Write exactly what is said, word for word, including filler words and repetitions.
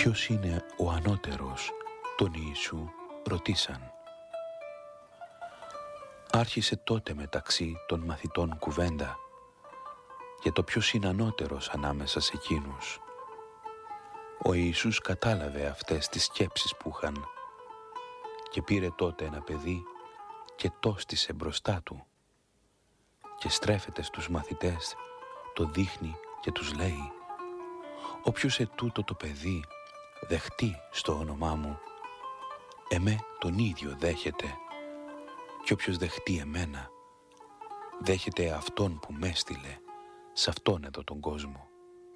«Ποιος είναι ο ανώτερος?» τον Ιησού ρωτήσαν. Άρχισε τότε μεταξύ των μαθητών κουβέντα για το ποιος είναι ανώτερος ανάμεσα σε εκείνους. Ο Ιησούς κατάλαβε αυτές τις σκέψεις που είχαν και πήρε τότε ένα παιδί και το στήσε μπροστά του και στρέφεται στους μαθητές, το δείχνει και τους λέει: «Όποιος ετούτο το παιδί δεχτεί στο όνομά μου, εμέ τον ίδιο δέχεται, και όποιος δεχτεί εμένα, δέχεται αυτόν που με έστειλε σε αυτόν εδώ τον κόσμο».